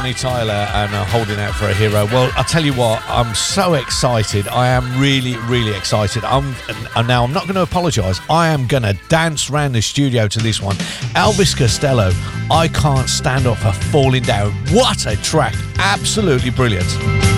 Bonnie Tyler and Holding Out for a Hero. Well, I'll tell you what, I'm so excited. I am really, really excited. I'm not going to apologise. I am going to dance around the studio to this one. Elvis Costello, I Can't Stand Up for Falling Down. What a track. Absolutely brilliant.